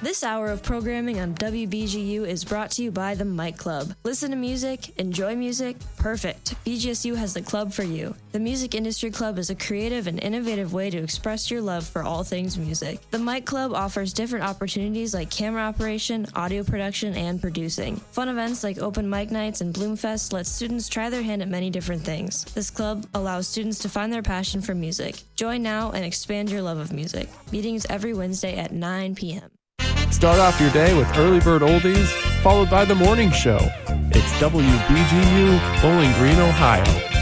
This hour of programming on WBGU is brought to you by the Mike Club. Listen to music, enjoy music, perfect. BGSU has the club for you. The Music Industry Club is a creative and innovative way to express your love for all things music. The Mike Club offers different opportunities like camera operation, audio production, and producing. Fun events like open mic nights and Bloomfest let students try their hand at many different things. This club allows students to find their passion for music. Join now and expand your love of music. Meetings every Wednesday at 9 p.m. Start off your day with Early Bird Oldies, followed by the morning show. It's WBGU, Bowling Green, Ohio.